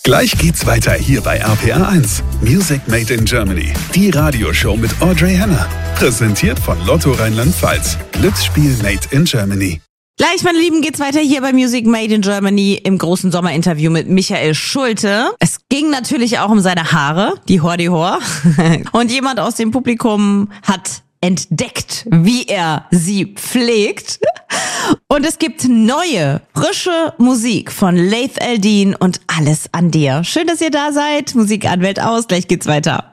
Gleich geht's weiter hier bei RPR 1. Music Made in Germany. Die Radioshow mit Audrey Henner. Präsentiert von Lotto Rheinland-Pfalz. Glücksspiel Made in Germany. Gleich, meine Lieben, geht's weiter hier bei Music Made in Germany im großen Sommerinterview mit Michael Schulte. Es ging natürlich auch um seine Haare, die Hor. Und jemand aus dem Publikum hat entdeckt, wie er sie pflegt. Und es gibt neue, frische Musik von Laith Al-Deen und Alles an dir. Schön, dass ihr da seid. Musik an Welt aus. Gleich geht's weiter.